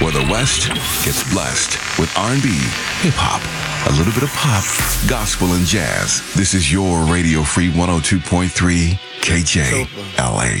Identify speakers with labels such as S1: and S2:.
S1: where the West gets blessed with R&B, hip-hop, a little bit of pop, gospel, and jazz. This is your Radio Free 102.3 KJLA.